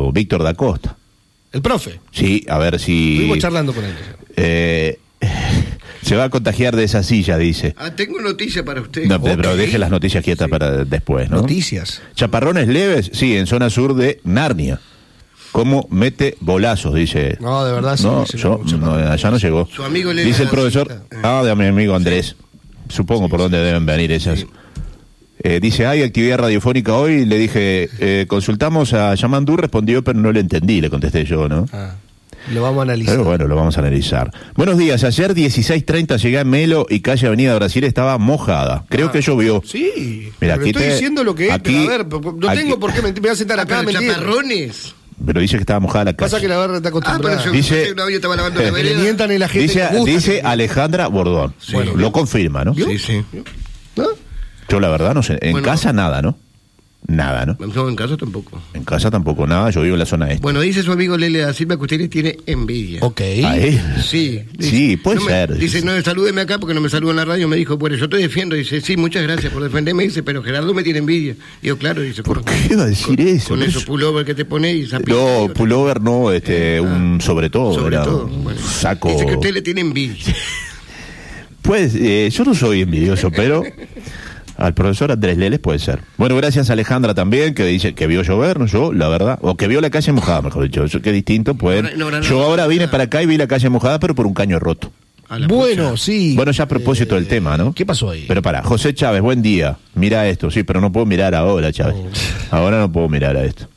amigo Víctor da Costa. ¿El profe? Sí, a ver si... Estuvimos charlando con él. Se va a contagiar de esa silla, dice. Tengo noticia para usted. No, pero deje las noticias quietas para después, ¿no? Noticias. Chaparrones leves, sí, en zona sur de Narnia. ¿Cómo mete bolazos? Dice. No, de verdad, sí. No, allá no llegó. Su amigo le dice el profesor. De mi amigo Andrés. Supongo por dónde deben venir esas. Dice, hay actividad radiofónica hoy. Le dije, consultamos a Yamandú, respondió, pero no le entendí, le contesté yo, ¿no? Lo vamos a analizar. Pero bueno, lo vamos a analizar. Buenos días, ayer 16:30 llegué a Melo y calle Avenida Brasil estaba mojada. Creo que llovió. Sí, mira, pero aquí estoy diciendo lo que es, aquí, pero a ver, no tengo por qué mentir, me voy a sentar acá a mentir. Chaparrones. Pero dice que estaba mojada la calle. Pasa que la barra está acostumbrada. Pero dice, una vez yo estaba lavando la vereda. Mientan y la gente dice Alejandra Bordón. Sí. Bueno, lo confirma, ¿no? Sí. ¿No? Yo la verdad no sé. En casa nada, ¿no? Nada, ¿no? No, en casa tampoco. En casa tampoco nada, yo vivo en la zona este. Bueno, dice su amigo Lele da Silva que usted le tiene envidia. Ok. ¿A él? Sí. Dice, Sí, puede ser. Dice, no, salúdeme acá porque no me saluda en la radio. Me dijo, bueno, yo te defiendo. Dice, sí, muchas gracias por defenderme. Dice, pero Gerardo me tiene envidia. Digo, claro, dice. ¿Por qué iba a decir eso? Con esos pullover que te pones y esa No, pullover no, un sobre todo. Sobre era todo. Un Bueno, saco. dice que usted le tiene envidia. Pues, yo no soy envidioso, pero al profesor Andrés Leles puede ser. Bueno, gracias a Alejandra también, que dice que vio llover, ¿no? Yo, la verdad, o que vio la calle mojada, mejor dicho, eso que distinto, pues. Yo ahora vine para acá y vi la calle mojada, pero por un caño roto. Bueno, sí. Bueno, ya a propósito del tema, ¿no? ¿Qué pasó ahí? Pero pará, José Chávez, buen día. Mira esto, sí, pero no puedo mirar ahora, Chávez. Ahora no puedo mirar a esto.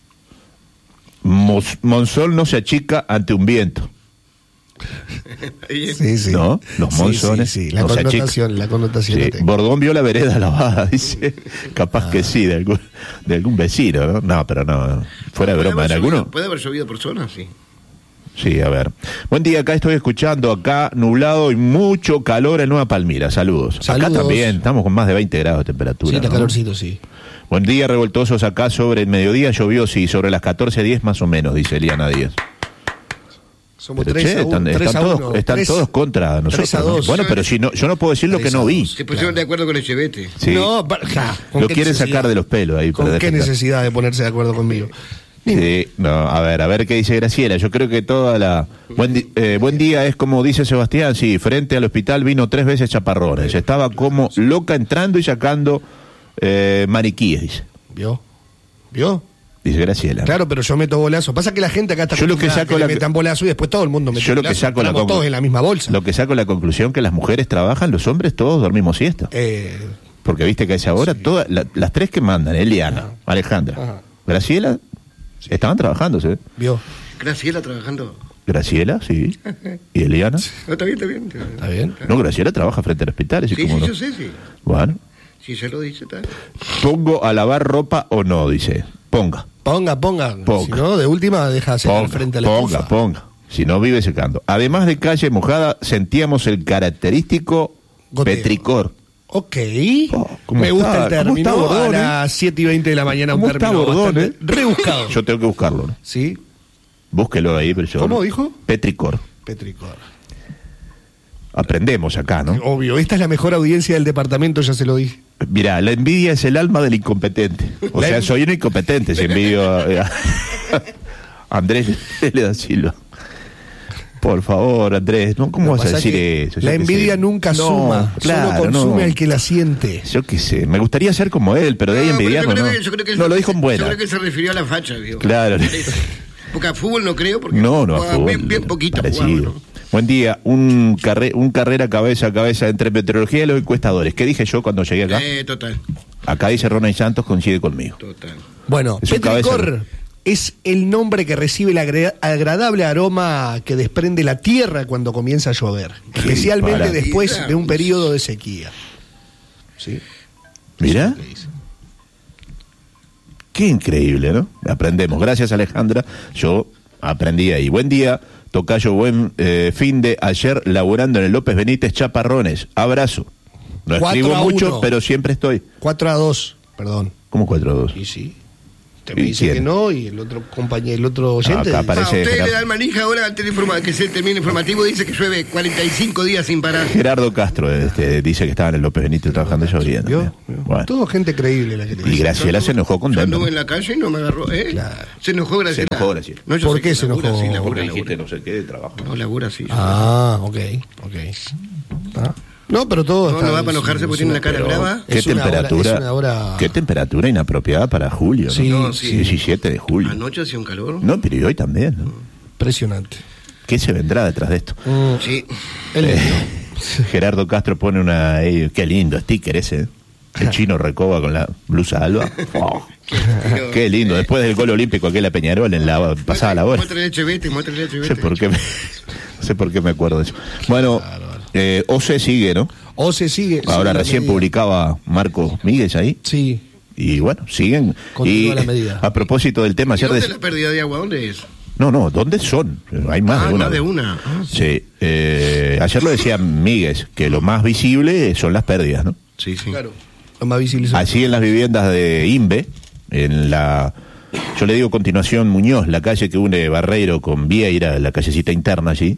Monzón no se achica ante un viento. Sí. ¿No? Los monzones. Sí. La no connotación. Sí. Bordón vio la vereda lavada, dice. Capaz que sí, de algún vecino, ¿no? No, pero no. Fuera de broma, ¿en alguno? Puede haber llovido por zona, sí. Sí, a ver. Buen día, acá estoy escuchando, acá nublado y mucho calor en Nueva Palmira. Saludos. Acá también, estamos con más de 20 grados de temperatura. Sí, está ¿no? calorcito, sí. Buen día, revoltosos, acá sobre el mediodía llovió, sí, sobre las 14:10 más o menos, dice Eliana Díaz. Somos Pero 3 a 1. Están todos contra nosotros. 3-2. Bueno, pero si no, yo no puedo decir lo que no vi. Se pusieron de acuerdo con el Chevete. Sí. No, lo quieren sacar de los pelos ahí. ¿Con qué necesidad de ponerse de acuerdo conmigo? Sí, no, a ver qué dice Graciela. Yo creo que toda la... Buen día es como dice Sebastián, sí, frente al hospital vino 3 veces Chaparrones. Estaba como loca entrando y sacando maniquíes, dice. ¿Vio? Dice Graciela. Claro, pero yo meto bolazo. Pasa que la gente acá está yo lo que saco le metan bolazo y después todo el mundo mete bolazo. Estamos todos en la misma bolsa. Lo que saco la conclusión que las mujeres trabajan, los hombres todos dormimos siesta. Porque viste que a esa hora todas las 3 que mandan, Eliana, Alejandra, Graciela, estaban trabajando, ¿sí? ¿Vio? Graciela trabajando. Graciela, sí. ¿Y Eliana? No, está bien. ¿Está bien? No, Graciela trabaja frente al hospital. Sí, no. yo sé, sí. Bueno. Si se lo dice, tal. ¿Pongo a lavar ropa o no? Dice. Ponga. Si no, de última deja hacer frente a la estufa. Ponga. Si no, vive secando. Además de calle mojada, sentíamos el característico goteo. Petricor. Ok. Me gusta el término. Bordón, a las 7:20 de la mañana un término Bordón, bastante rebuscado. Yo tengo que buscarlo, ¿no? Sí. Búsquelo ahí, pero yo... ¿Cómo dijo? Petricor. Aprendemos acá, ¿no? Obvio, esta es la mejor audiencia del departamento, ya se lo dije. Mirá, la envidia es el alma del incompetente. O sea, soy un incompetente si envidio a Andrés le da Silva. Por favor, Andrés, ¿no? ¿Cómo vas a decir eso? La envidia nunca suma, solo consume al que la siente. Yo qué sé, me gustaría ser como él, pero de ahí envidiarlo, ¿no? No, lo dijo en buena. Yo creo que se refirió a la facha, digo. Claro. Porque a fútbol no creo, porque no a fútbol, bien poquito jugaba, ¿no? Buen día, un carrera cabeza a cabeza entre meteorología y los encuestadores. ¿Qué dije yo cuando llegué acá? Total. Acá dice Ronald Santos, coincide conmigo. Total. Bueno, Petricor es el nombre que recibe el agradable aroma que desprende la tierra cuando comienza a llover, especialmente después de un periodo de sequía. ¿Sí? Mira. Qué increíble, ¿no? Aprendemos. Gracias, Alejandra. Yo aprendí ahí. Buen día, tocayo, buen fin de ayer laburando en el López Benítez Chaparrones. Abrazo. No escribo mucho, pero siempre estoy. 4-2, perdón. ¿Cómo 4-2? Y sí. Usted me dice que no, y el otro compañero, el otro oyente. Acá aparece usted le da el manija ahora al que se termine informativo, dice que llueve 45 días sin parar. Gerardo Castro dice que estaba en el López Benítez trabajando lloviendo. Bueno. Todo gente creíble la que te dice. Y Graciela se enojó con Yo Denver. anduve en la calle y no me agarró. Claro. Se enojó Graciela. Se enojó Graciela. No, yo ¿Por sé qué que se enojó? labura, sí, labura, Porque labura. dijiste no sé qué de trabajo. No, labura, sí. Ok. No, pero todo No va para enojarse porque tiene una cara brava. ¿Qué Es una temperatura? hora- es una hora- ¿Qué temperatura inapropiada para julio? Sí, ¿no? no, sí. 17 de julio. Anoche hacía un calor. No, pero y hoy también. ¿no? Impresionante. ¿Qué se vendrá detrás de esto? Sí. El Gerardo Castro pone una... qué lindo sticker ese. El chino Recoba con la blusa alba. Oh, qué lindo. Después del gol olímpico aquel a Peñarol en la pasada la hora. Muéstrale el HBT, muéstrale el HBT. No sé por qué me acuerdo de eso. Bueno, OCE sigue, ¿no? O se sigue. Ahora sigue la recién medida. publicaba Marco Míguez ahí. Sí. Y bueno, siguen. Continúa Y la medida. a propósito del tema ¿Y ayer dónde de... es la pérdida de agua? ¿Dónde es? No, ¿dónde son? Hay más de una. Más de una. Sí. Ayer lo decía Míguez, que lo más visible son las pérdidas, ¿no? Sí, sí. Claro. Lo más visible son- Así en las viviendas de INVE, en la... Yo le digo continuación Muñoz, la calle que une Barreiro con Vieira, la callecita interna allí.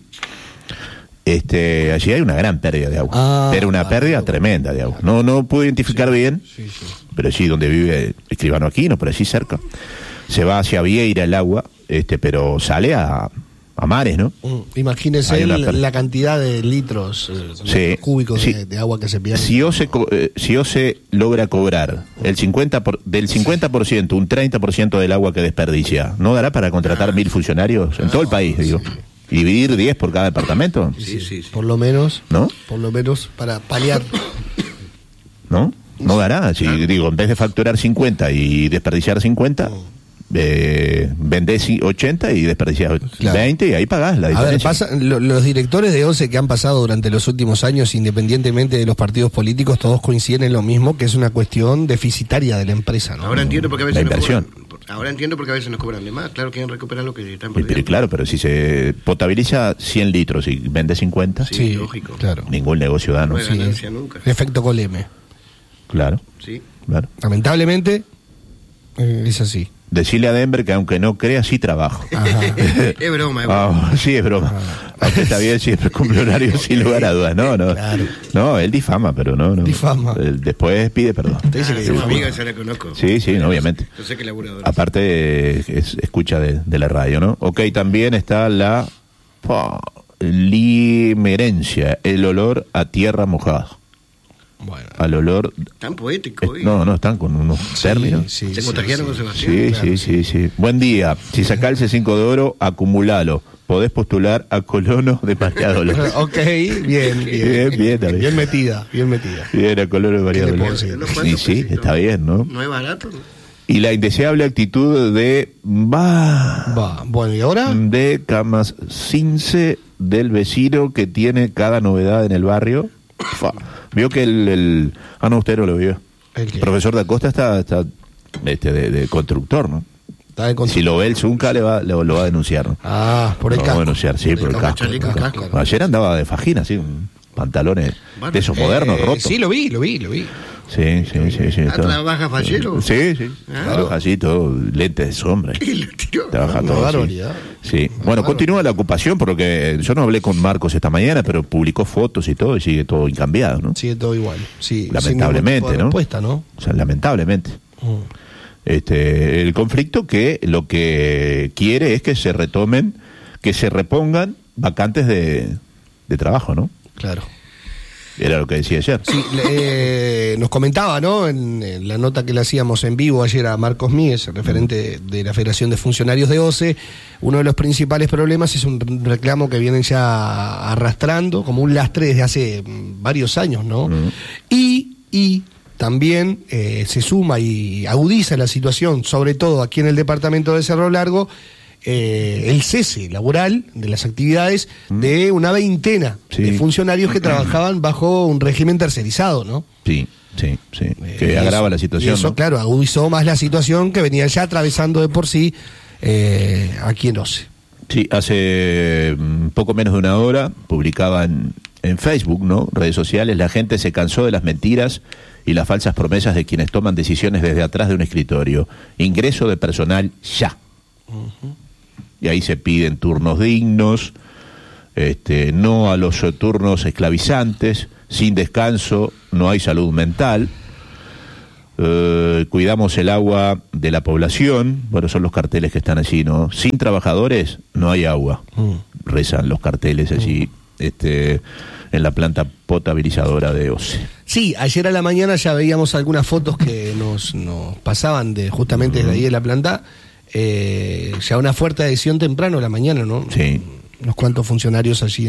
Allí hay una gran pérdida de agua. Pero una pérdida tremenda de agua. No pude identificar bien, pero sí donde vive Escribano Aquino, por allí cerca. Se va hacia Vieira el agua, pero sale a mares, ¿no? Imagínese Hay una la cantidad de litros Sí, cúbicos sí. de agua que se pierde. Si OCE logra cobrar del 50% un 30% del agua que desperdicia, ¿no dará para contratar 1.000 funcionarios en todo el país, digo? ¿Y dividir 10 por cada departamento? Sí. Por lo menos. ¿No? Por lo menos para paliar. ¿No? No dará. Si, digo, en vez de facturar 50 y desperdiciar 50, vendés 80 y desperdiciás Claro. 20 y ahí pagás la A ver, diferencia. los directores de OCE que han pasado durante los últimos años, independientemente de los partidos políticos, todos coinciden en lo mismo, que es una cuestión deficitaria de la empresa, ¿no? Ahora entiendo por qué a veces La inversión. Ahora entiendo por qué a veces nos cobran de más. Claro, quieren recuperar lo que están Pero perdiendo. claro, pero si se potabiliza 100 litros y vende 50, Sí, lógico. Claro. ningún negocio da, ¿no? No hay ganancia nunca. Efecto Coleme. Claro, Sí. claro. Lamentablemente, es así. Decirle a Denver que aunque no crea, sí trabajo. Es broma, es broma. Sí, es broma. Aunque está bien, siempre cumple horario sin lugar a dudas. No. Claro. No, él difama, pero no. Difama. Él después pide perdón. Te dice que Es una difama. amiga, ya la conozco. Sí, obviamente. Yo sé que laburadora. Aparte, escucha de la radio, ¿no? Ok, también está la limerencia, el olor a tierra mojada. Bueno. Al olor... Tan poético. hoy. No, están con unos términos. Sí, ¿Se sí, contagiaron sí. con Sebastián? Sí. Buen día. Si sacás el C5 de oro, acumulalo. Podés postular a colonos de María Dolores. Ok, bien. Bien metida. Bien, a colonos de María ¿Qué le puedo Dolores. decir? ¿No? Y ¿Cuántos sí, pesitos? está bien, ¿no? No es barato. Y la indeseable actitud de... Bueno, ¿y ahora? de Camasince del vecino que tiene cada novedad en el barrio. Vio que no, usted no lo vio. ¿El qué? El profesor da Costa está de constructor, ¿no? Está de Si lo ve el Zunca lo va a denunciar, ¿no? por el Lo va a casco. denunciar, sí, por el casco. chaleco, el casco. casco. Ayer andaba de fajina, así, con pantalones de esos modernos, rotos. Sí, lo vi. Sí. todo. ¿Trabaja fallero? Sí. Ah. Trabaja así, todo, lentes de sombra. Y lo tiró. Trabaja Una todo. Sí. barbaridad. Sí. Bueno, continúa la ocupación porque yo no hablé con Marcos esta mañana, pero publicó fotos y todo y sigue todo incambiado, ¿no? Sigue todo igual. Sí, Lamentablemente, sin ningún tipo de ¿no? respuesta, ¿no? O sea, lamentablemente. El conflicto que lo que quiere es que se repongan vacantes de trabajo, ¿no? Claro. Era lo que decía ayer. Sí, nos comentaba, ¿no? En la nota que le hacíamos en vivo ayer a Marcos Míez, el referente de la Federación de Funcionarios de OCE, uno de los principales problemas es un reclamo que vienen ya arrastrando como un lastre desde hace varios años, ¿no? Y también se suma y agudiza la situación, sobre todo aquí en el departamento de Cerro Largo, el cese laboral de las actividades de una veintena de funcionarios que trabajaban bajo un régimen tercerizado, ¿no? Sí. Que agrava la situación, y eso, ¿no? claro, agudizó más la situación que venía ya atravesando de por sí aquí en OCE. Sí, hace poco menos de una hora publicaba en Facebook, ¿no? Redes sociales, la gente se cansó de las mentiras y las falsas promesas de quienes toman decisiones desde atrás de un escritorio. Ingreso de personal ya. Y ahí se piden turnos dignos, no a los turnos esclavizantes, sin descanso no hay salud mental, cuidamos el agua de la población, bueno, son los carteles que están allí, ¿no? Sin trabajadores no hay agua, rezan los carteles allí, en la planta potabilizadora de OCE. Sí, ayer a la mañana ya veíamos algunas fotos que nos pasaban justamente desde ahí de la planta, ya una fuerte adhesión temprano a la mañana, ¿no? Sí. Unos cuantos funcionarios allí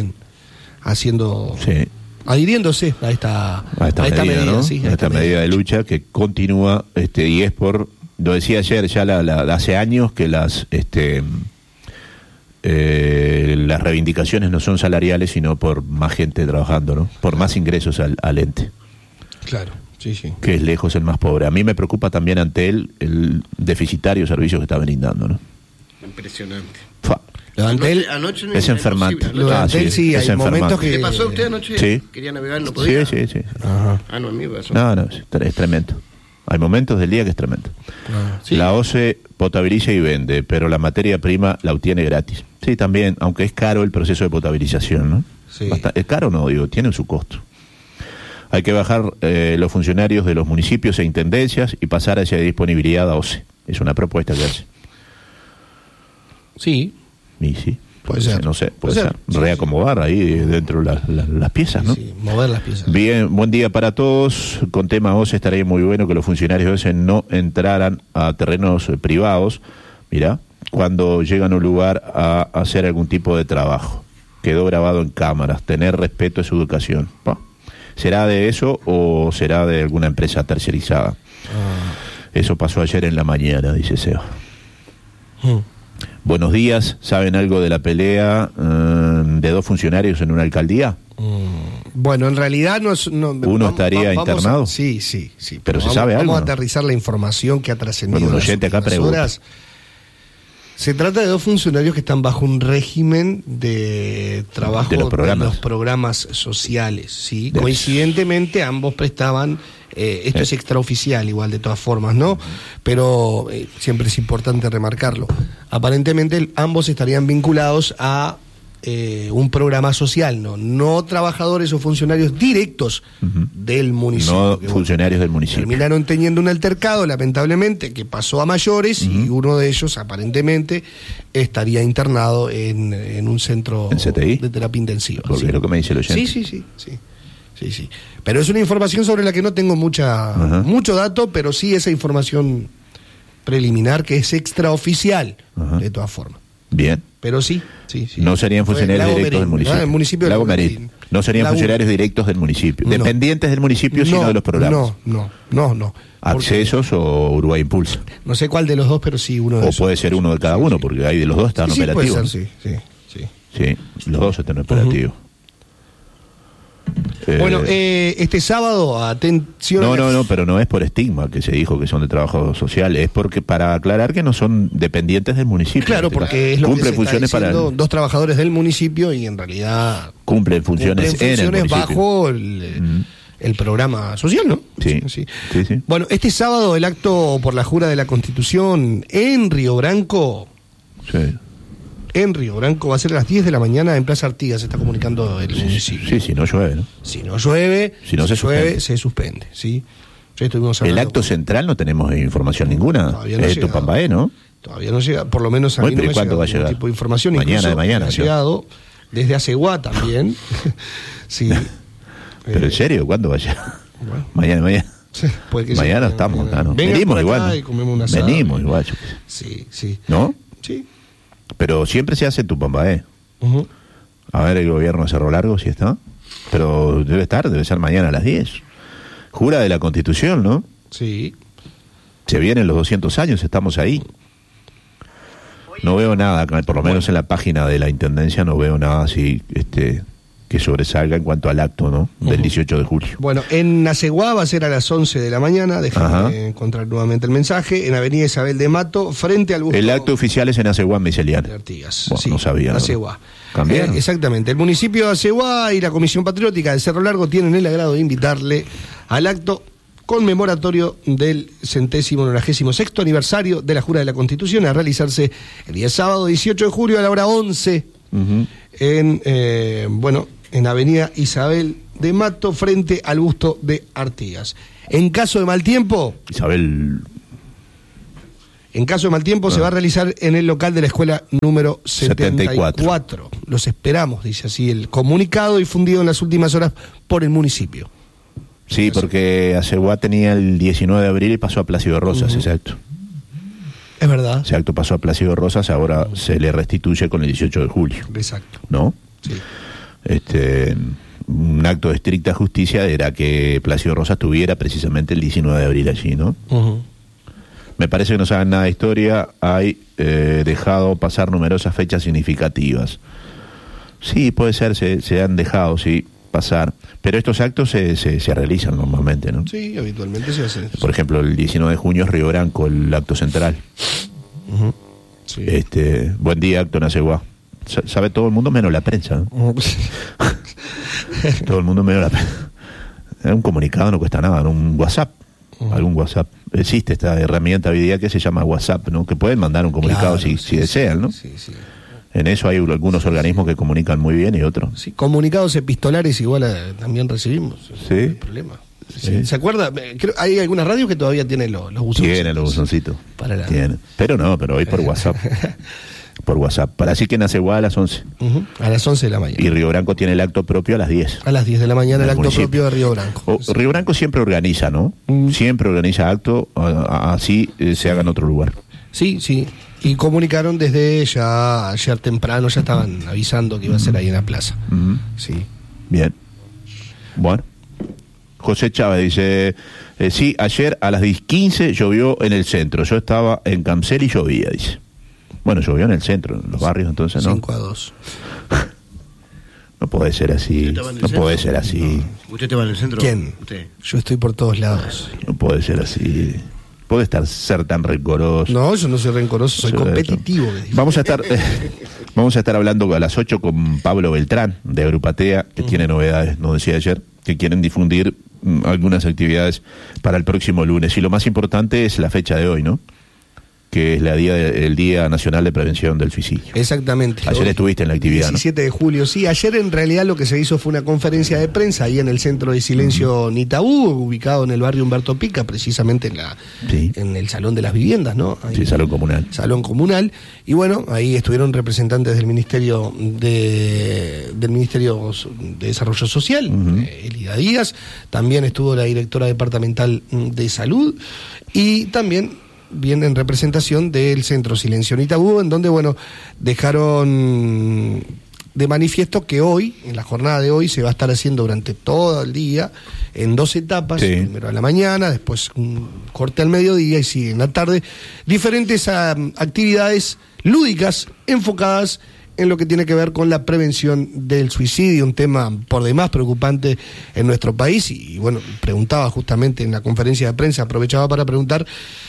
adhiriéndose a esta medida, ¿no? Sí, a esta medida de lucha que continúa, y es por, lo decía ayer, ya hace años que las reivindicaciones no son salariales, sino por más gente trabajando, ¿no? Por más ingresos al ente. Claro, sí. Que es lejos el más pobre. A mí me preocupa también ante él el deficitario servicio que está brindando, ¿no? Impresionante. Anoche es enfermante. Lo de Antel, sí, hay momentos que... ¿Qué pasó a usted anoche? Sí. Quería navegar, no podía. Sí. Ajá. No, a mí me pasó. No, es tremendo. Hay momentos del día que es tremendo. Sí. La OCE potabiliza y vende, pero la materia prima la obtiene gratis. Sí, también, aunque es caro el proceso de potabilización, ¿no? Sí. Es caro, no, digo, tiene su costo. Hay que bajar los funcionarios de los municipios e intendencias y pasar hacia disponibilidad a OCE. Es una propuesta que hace. Sí. Y sí. Puede ser. No sé, puede ser. Reacomodar ahí dentro las piezas, ¿no? Sí, mover las piezas. Bien, buen día para todos. Con tema OCE estaría muy bueno que los funcionarios de OCE no entraran a terrenos privados, mirá, cuando llegan a un lugar a hacer algún tipo de trabajo. Quedó grabado en cámaras, tener respeto a su educación. ¿Será de eso o será de alguna empresa tercerizada? Eso pasó ayer en la mañana, dice Seba. Buenos días, ¿saben algo de la pelea de dos funcionarios en una alcaldía? Bueno, en realidad ¿Uno estaría internado? Sí. Pero se sabe algo. Vamos a aterrizar la información que ha trascendido. Bueno, un oyente acá pregunta. Se trata de dos funcionarios que están bajo un régimen de trabajo de los programas sociales, ¿sí? Coincidentemente ambos prestaban, esto es extraoficial igual de todas formas, ¿no? Pero siempre es importante remarcarlo. Aparentemente ambos estarían vinculados a un programa social, no trabajadores o funcionarios directos del municipio. No funcionarios del municipio. Terminaron teniendo un altercado, lamentablemente, que pasó a mayores y uno de ellos, aparentemente, estaría internado en un centro de terapia intensiva. Porque es lo que me dice el oyente. Sí. Pero es una información sobre la que no tengo mucho dato, pero sí esa información preliminar que es extraoficial, de todas formas. Bien. Pero sí. No serían funcionarios directos del municipio. El municipio de Lago Merín. No serían funcionarios directos del municipio. Dependientes del municipio, sino de los programas. No. ¿Accesos o Uruguay Impulsa? No sé cuál de los dos, pero sí uno de esos. O puede ser uno de cada uno, porque hay de los dos están operativos. Puede ser, Sí, los dos están operativos. Bueno, este sábado, atención. No, pero no es por estigma que se dijo que son de trabajo social, es porque para aclarar que no son dependientes del municipio. Claro, porque es lo cumplen que se funciones está diciendo, dos trabajadores del municipio y en realidad cumplen funciones en el municipio. Bajo el programa social, ¿no? Sí. Bueno, este sábado el acto por la jura de la Constitución en Río Branco. Sí. En Río Branco va a ser a las 10 de la mañana en Plaza Artigas, se está comunicando el municipio. Sí, si no llueve, ¿no? Si no llueve, se suspende, ¿sí? Ya estuvimos hablando. El acto central no tenemos información ninguna. Todavía no es Tupambaé, ¿no? Todavía no llega, por lo menos a mí no me ¿cuándo va a llegar? Tipo de información. Mañana. Ha llegado desde Aceguá también. Sí. Pero en serio, ¿cuándo va a llegar? Bueno. Mañana. Sí, puede que mañana estamos, ¿no? Venimos igual. Venimos igual. Sí. ¿No? Sí. Pero siempre se hace en Tupambaé. A ver el gobierno de Cerro Largo si está. Pero debe ser mañana a las 10. Jura de la Constitución, ¿no? Sí. Se vienen los 200 años, estamos ahí. No veo nada, por lo menos en la página de la Intendencia no veo nada así que sobresalga en cuanto al acto, ¿no? Del 18 de julio. Bueno, en Aceguá va a ser a las 11 de la mañana, déjame encontrar nuevamente el mensaje, en Avenida Isabel de Mato, frente al busto. El acto oficial es en Aceguá, Miseliana. De Artigas. Bueno, no sabía. Aceguá. ¿Cambiaron? Exactamente. El municipio de Aceguá y la Comisión Patriótica de Cerro Largo tienen el agrado de invitarle al acto conmemoratorio del 196º aniversario de la Jura de la Constitución, a realizarse el día sábado 18 de julio a la hora 11 en Avenida Isabel de Mato, frente al busto de Artigas. En caso de mal tiempo, se va a realizar en el local de la escuela número 74. Los esperamos, dice así el comunicado difundido en las últimas horas por el municipio. Sí, porque Aceguá tenía el 19 de abril y pasó a Plácido Rosas, exacto. Es verdad. Ese acto pasó a Plácido Rosas, ahora se le restituye con el 18 de julio. Exacto. ¿No? Sí. Un acto de estricta justicia era que Plácido Rosas tuviera precisamente el 19 de abril allí, ¿no? Me parece que no saben nada de historia, hay dejado pasar numerosas fechas significativas. Sí, puede ser, se han dejado, sí, pasar, pero estos actos se realizan normalmente, ¿no? Sí, habitualmente se hacen. Por ejemplo, el 19 de junio es Río Branco, el acto central. Sí. Buen día, acto en Aceguá. Sabe todo el mundo menos la prensa, ¿no? Todo el mundo menos la prensa. Un comunicado no cuesta nada, ¿no? Un WhatsApp. Algún WhatsApp. Existe esta herramienta hoy día que se llama WhatsApp, ¿no? Que pueden mandar un comunicado si desean, ¿no? Sí. En eso hay algunos organismos que comunican muy bien y otros. Sí, comunicados epistolares igual también recibimos. Sí. No hay problema. Sí. ¿Se acuerda? Hay algunas radios que todavía tienen los buzoncitos. Tienen los buzoncitos. Tienen. Pero hoy por WhatsApp. Por WhatsApp. Para así que en Aceguá a las 11. A las 11 de la mañana. Y Río Branco tiene el acto propio a las 10. A las 10 de la mañana el acto municipio. propio de Río Branco. Río Branco siempre organiza, ¿no? Siempre organiza acto, así se haga en otro lugar. Sí. Y comunicaron desde ya ayer temprano, ya estaban avisando que iba a ser ahí en la plaza. Sí. Bien. Bueno. José Chávez dice, sí, ayer a las 10:15 llovió en el centro. Yo estaba en Camcel y llovía, dice. Bueno, llovió en el centro, en los barrios, entonces, ¿no? 5-2. No puede ser así. No puede ser así. ¿Usted te va en el centro? ¿Quién? Usted. Yo estoy por todos lados. No puede ser así. Puede ser tan rencoroso. No, yo no soy rencoroso, soy competitivo. Vamos a estar hablando a las 8 con Pablo Beltrán de Agrupatea, que tiene novedades, nos decía ayer, que quieren difundir algunas actividades para el próximo lunes. Y lo más importante es la fecha de hoy, ¿no? Que es el Día Nacional de Prevención del Suicidio. Exactamente. Ayer estuviste en la actividad, 17 de julio, sí. Ayer en realidad lo que se hizo fue una conferencia de prensa ahí en el Centro de Silencio Ni Tabú, ubicado en el barrio Humberto Pica, precisamente en el Salón de las Viviendas, ¿no? Ahí, sí, Salón Comunal. Salón Comunal. Y bueno, ahí estuvieron representantes del Ministerio de Desarrollo Social, Elida Díaz. También estuvo la directora departamental de Salud y también viene en representación del Centro Silencio Ni Tabú, en donde, dejaron de manifiesto que hoy, en la jornada de hoy, se va a estar haciendo durante todo el día, en 2 etapas, primero a la mañana, después un corte al mediodía y sigue en la tarde, diferentes actividades lúdicas enfocadas en lo que tiene que ver con la prevención del suicidio, un tema por demás preocupante en nuestro país, y preguntaba justamente en la conferencia de prensa, aprovechaba para preguntar,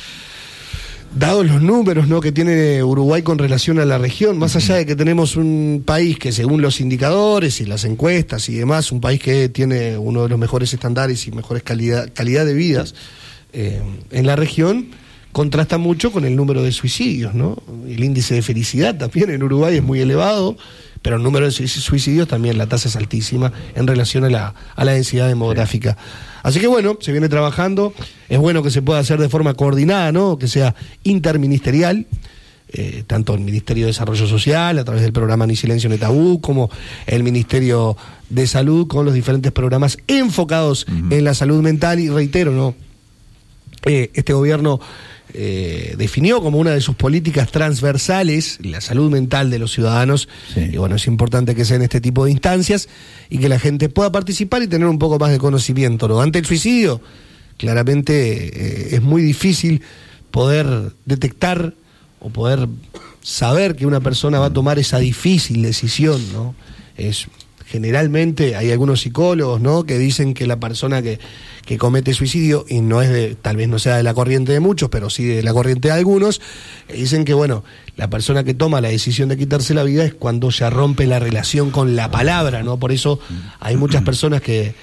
dados los números, ¿no?, que tiene Uruguay con relación a la región, más allá de que tenemos un país que según los indicadores y las encuestas y demás, un país que tiene uno de los mejores estándares y mejores calidad de vidas, en la región contrasta mucho con el número de suicidios, ¿no? El índice de felicidad también en Uruguay es muy elevado, pero el número de suicidios también, la tasa es altísima en relación a la densidad demográfica. Así que se viene trabajando, es bueno que se pueda hacer de forma coordinada, ¿no? Que sea interministerial, tanto el Ministerio de Desarrollo Social, a través del programa Ni Silencio Ni Tabú, como el Ministerio de Salud, con los diferentes programas enfocados en la salud mental, y reitero, ¿no? Este gobierno definió como una de sus políticas transversales la salud mental de los ciudadanos, y es importante que sean este tipo de instancias y que la gente pueda participar y tener un poco más de conocimiento, ¿no? Ante el suicidio, claramente es muy difícil poder detectar o poder saber que una persona va a tomar esa difícil decisión, ¿no? Generalmente hay algunos psicólogos, ¿no?, que dicen que la persona que comete suicidio, y tal vez no sea de la corriente de muchos, pero sí de la corriente de algunos, dicen que la persona que toma la decisión de quitarse la vida es cuando ya rompe la relación con la palabra, ¿no? Por eso hay muchas personas que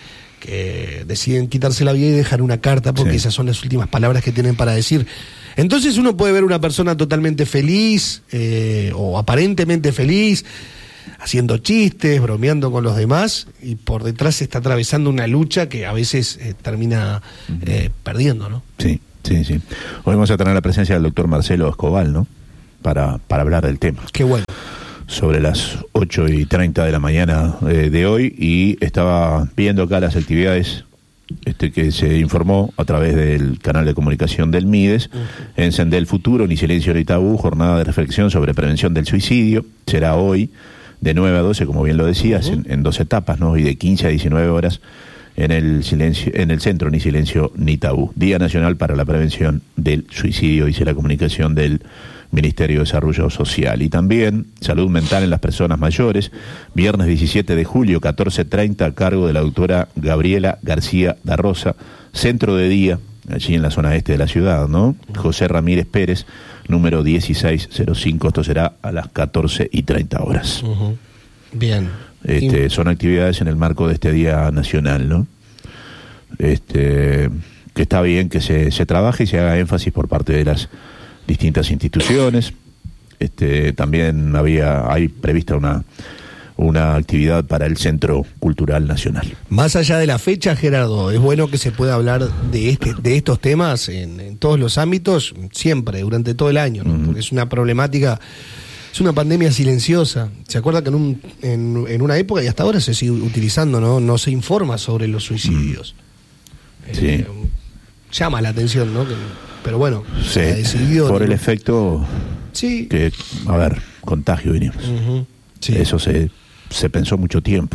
que deciden quitarse la vida y dejar una carta porque esas son las últimas palabras que tienen para decir. Entonces uno puede ver una persona totalmente feliz o aparentemente feliz, haciendo chistes, bromeando con los demás, y por detrás está atravesando una lucha que a veces termina perdiendo, ¿no? Sí. Hoy vamos a tener la presencia del doctor Marcelo Escobal, ¿no? Para hablar del tema. Qué bueno. Sobre las 8:30 de la mañana de hoy, y estaba viendo acá las actividades que se informó a través del canal de comunicación del MIDES. Encender el futuro, ni silencio ni tabú, jornada de reflexión sobre prevención del suicidio. Será hoy de 9 a 12, como bien lo decías, en 2 etapas, ¿no? Y de 15 a 19 horas en el centro Ni Silencio ni Tabú. Día Nacional para la Prevención del Suicidio, dice la comunicación del Ministerio de Desarrollo Social. Y también salud mental en las personas mayores, viernes 17 de julio, 14:30, a cargo de la doctora Gabriela García da Rosa, centro de día, allí en la zona este de la ciudad, ¿no? José Ramírez Pérez, número 1605, esto será a las 14:30 horas. Bien. Son actividades en el marco de este Día Nacional, ¿no? Que está bien que se trabaje y se haga énfasis por parte de las distintas instituciones. También hay prevista una actividad para el Centro Cultural Nacional. Más allá de la fecha, Gerardo, es bueno que se pueda hablar de estos temas en todos los ámbitos, siempre, durante todo el año, ¿no? Porque es una problemática, es una pandemia silenciosa. ¿Se acuerda que en una época, y hasta ahora se sigue utilizando, no se informa sobre los suicidios? Sí. Llama la atención, ¿no? Pero bueno, se ha decidido por el efecto que, contagio, diríamos. Eso se pensó mucho tiempo.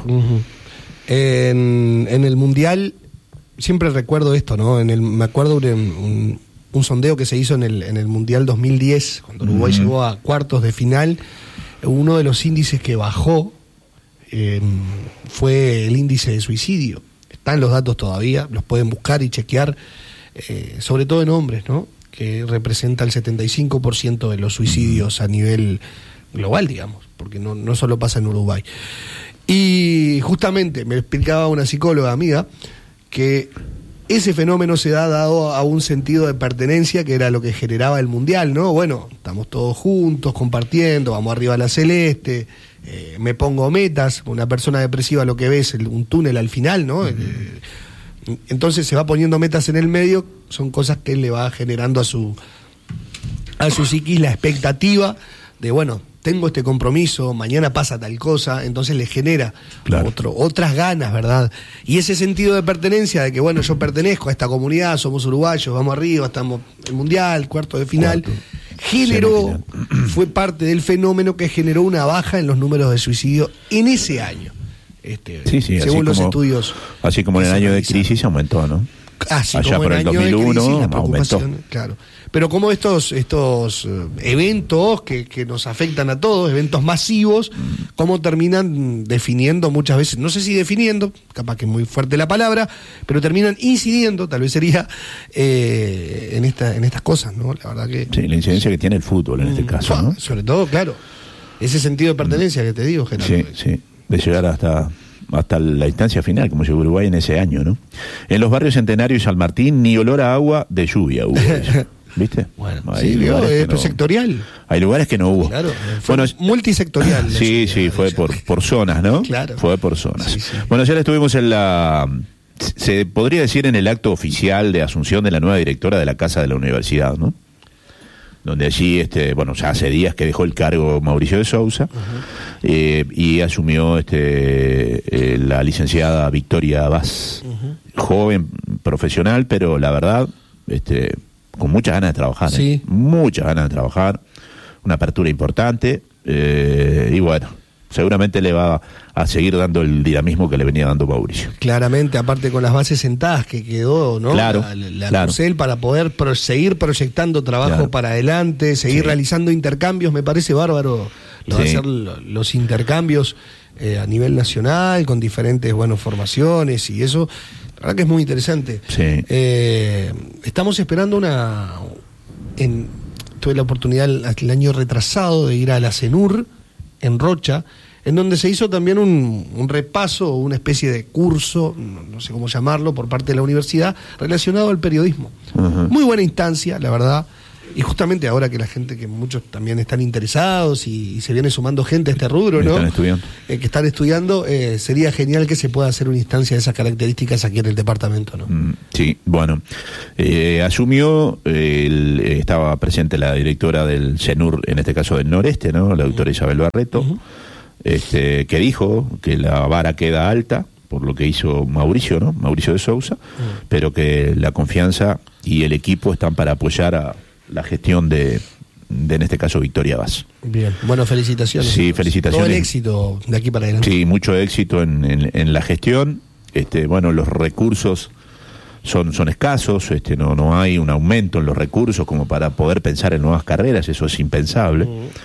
En el Mundial, siempre recuerdo esto, ¿no? Me acuerdo de un sondeo que se hizo en el Mundial 2010, cuando Uruguay llegó a cuartos de final. Uno de los índices que bajó fue el índice de suicidio. Están los datos todavía, los pueden buscar y chequear. Sobre todo en hombres, ¿no? Que representa el 75% de los suicidios a nivel global, digamos, porque no solo pasa en Uruguay. Y justamente me explicaba una psicóloga amiga que ese fenómeno se da dado a un sentido de pertenencia que era lo que generaba el Mundial, ¿no? Bueno, estamos todos juntos, compartiendo, vamos arriba a la celeste, me pongo metas. Una persona depresiva lo que ve es un túnel al final, ¿no? Entonces se va poniendo metas en el medio, son cosas que él le va generando a su psiquis la expectativa de, bueno, tengo este compromiso, mañana pasa tal cosa, entonces le genera otras ganas, ¿verdad? Y ese sentido de pertenencia, de que, bueno, yo pertenezco a esta comunidad, somos uruguayos, vamos arriba, estamos en el Mundial, cuarto de final, fue parte del fenómeno que generó una baja en los números de suicidio en ese año. Según los estudios. Así como en el año de crisis aumentó, ¿no? Allá por el 2001 aumentó. Claro. Pero como estos eventos que nos afectan a todos, eventos masivos, cómo terminan definiendo muchas veces, no sé si definiendo, capaz que es muy fuerte la palabra, pero terminan incidiendo, tal vez sería, en estas cosas, ¿no? La verdad que... Sí, la incidencia que tiene el fútbol en este caso, ¿no? Sobre todo, claro, ese sentido de pertenencia que te digo, Gerardo. Sí. De llegar hasta la instancia final, como llegó Uruguay en ese año, ¿no? En los barrios Centenario y San Martín, ni olor a agua de lluvia hubo. ¿Viste? Bueno, esto es sectorial. Hay lugares que no hubo. Claro, multisectorial. Sí, fue por zonas, ¿no? Claro. Fue por zonas. Sí. Bueno, ayer estuvimos se podría decir en el acto oficial de asunción de la nueva directora de la Casa de la Universidad, ¿no? Donde allí, ya hace días que dejó el cargo Mauricio de Sousa, y asumió la licenciada Victoria Vaz, joven, profesional, pero la verdad, con muchas ganas de trabajar, muchas ganas de trabajar, una apertura importante, y bueno, seguramente le va a seguir dando el dinamismo que le venía dando Mauricio. Claramente, aparte con las bases sentadas que quedó, ¿no? Claro. La CUSEL, para poder seguir proyectando trabajo para adelante, seguir realizando intercambios. Me parece bárbaro lo de hacer los intercambios a nivel nacional, con diferentes formaciones y eso. La verdad que es muy interesante. Sí. Estamos esperando tuve la oportunidad el año retrasado de ir a la CENUR en Rocha, en donde se hizo también un repaso, una especie de curso, no sé cómo llamarlo, por parte de la universidad, relacionado al periodismo. Uh-huh. Muy buena instancia, la verdad. Y justamente ahora que la gente, que muchos también están interesados y se viene sumando gente a este rubro, ¿no? Que están estudiando, sería genial que se pueda hacer una instancia de esas características aquí en el departamento, ¿no? Sí, bueno, asumió, estaba presente la directora del CENUR, en este caso del Noreste, ¿no? La doctora Isabel Barreto, uh-huh. Que dijo que la vara queda alta por lo que hizo Mauricio, ¿no? Mauricio de Sousa, uh-huh. Pero que la confianza y el equipo están para apoyar a la gestión de en este caso Victoria Vaz. Bien, bueno, felicitaciones. Sí, felicitaciones. Todo el éxito de aquí para adelante. Sí, mucho éxito en la gestión. Bueno, los recursos son escasos, no hay un aumento en los recursos como para poder pensar en nuevas carreras, eso es impensable.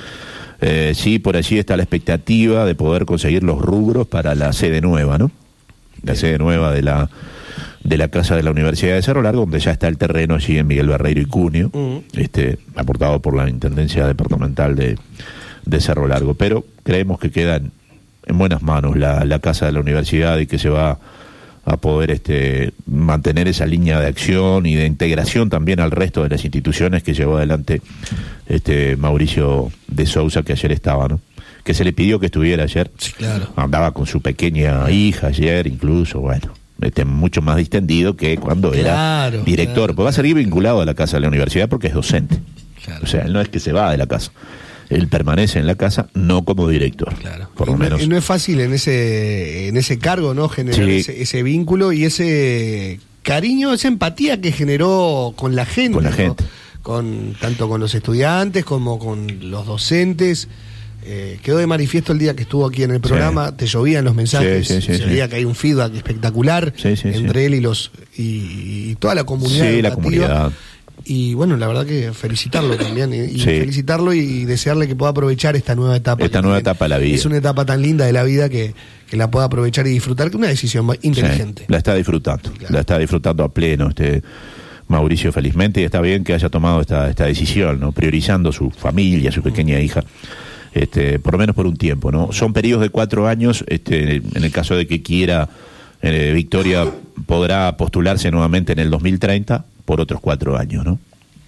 Sí, por allí está la expectativa de poder conseguir los rubros para la sede nueva, ¿no? La sede nueva de la Casa de la Universidad de Cerro Largo, donde ya está el terreno allí en Miguel Barreiro y Cunio, aportado por la Intendencia Departamental de Cerro Largo. Pero creemos que queda en buenas manos la Casa de la Universidad y que se va a poder mantener esa línea de acción y de integración también al resto de las instituciones que llevó adelante Mauricio de Sousa, que ayer estaba, ¿no? Que se le pidió que estuviera ayer. Sí, claro. Andaba con su pequeña hija ayer, incluso, bueno, mucho más distendido que cuando era director. Claro, pues va a seguir vinculado a la Casa de la Universidad porque es docente. Claro. O sea, él no es que se va de la casa. Él permanece en la casa, no como director. Claro. Por lo menos. No es fácil en ese cargo, ¿no? Generar ese vínculo y ese cariño, esa empatía que generó con la gente. Con la gente. Tanto con los estudiantes como con los docentes. Quedó de manifiesto el día que estuvo aquí en el programa, te llovían los mensajes, se veía que hay un feedback espectacular entre él y toda la comunidad. Sí, la comunidad. Y bueno, la verdad que felicitarlo también, felicitarlo y desearle que pueda aprovechar esta nueva etapa. Esta nueva etapa de la vida. Es una etapa tan linda de la vida que la pueda aprovechar y disfrutar, que es una decisión inteligente. La está disfrutando, claro. La está disfrutando a pleno Mauricio, felizmente, y está bien que haya tomado esta decisión, ¿no? Priorizando su familia, su pequeña hija. Por lo menos por un tiempo, ¿no? Son periodos de 4 años, en el caso de que quiera, Victoria podrá postularse nuevamente en el 2030 por otros 4 años, ¿no?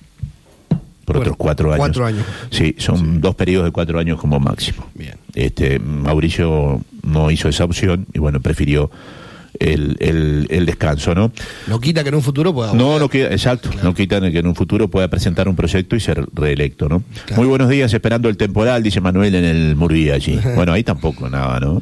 Otros 4 años. 4 años. Sí, son 2 periodos de 4 años como máximo. Bien. Mauricio no hizo esa opción y bueno, prefirió el descanso, ¿no? No quita que en un futuro pueda... No quita, exacto, claro. No quita que en un futuro pueda presentar un proyecto y ser reelecto, ¿no? Claro. Muy buenos días, esperando el temporal, dice Manuel en el Murguí allí. Bueno, ahí tampoco nada, ¿no?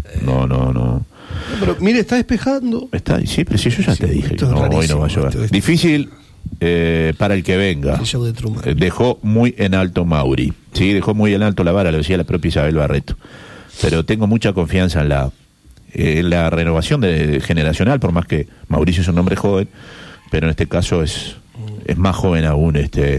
No. Pero mire, está despejando. Sí, pero si yo ya te dije que hoy no va a llover. Difícil para el que venga. Dejó muy en alto Mauri. Sí, dejó muy en alto la vara, lo decía la propia Isabel Barreto. Pero tengo mucha confianza en la renovación generacional, por más que Mauricio es un hombre joven, pero en este caso es más joven aún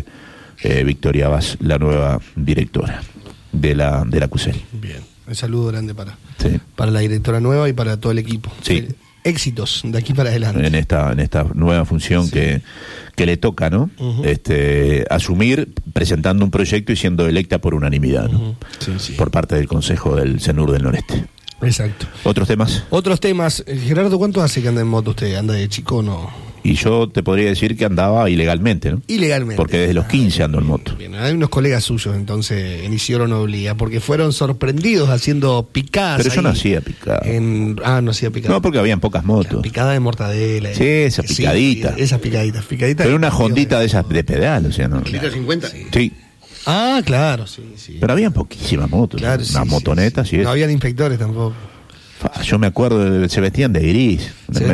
Victoria Vaz, la nueva directora de la CUSEL. Bien, un saludo grande para la directora nueva y para todo el equipo. Sí. Éxitos de aquí para adelante. En esta nueva función que le toca, ¿no? Uh-huh. Asumir presentando un proyecto y siendo electa por unanimidad, ¿no? Uh-huh. Por parte del Consejo del CENUR del Noreste. Exacto. ¿Otros temas? Gerardo, ¿cuánto hace que anda en moto usted? ¿Anda de chico o no? Y yo te podría decir que andaba ilegalmente, ¿no? Ilegalmente. Porque desde los 15 ando en moto. Bien, hay unos colegas suyos entonces en Isidoro Noblía, porque fueron sorprendidos haciendo picadas. Pero yo no hacía picada. No hacía picada. No, porque habían pocas motos. Picada de mortadela. Sí, esas picaditas. Esas picaditas. Pero una hondita de esas de pedal, o sea, ¿no? Claro. 50. Sí. Ah, claro, sí. Pero habían poquísimas motos. Claro, unas motonetas, sí. No habían inspectores tampoco. Yo me acuerdo, se vestían de gris.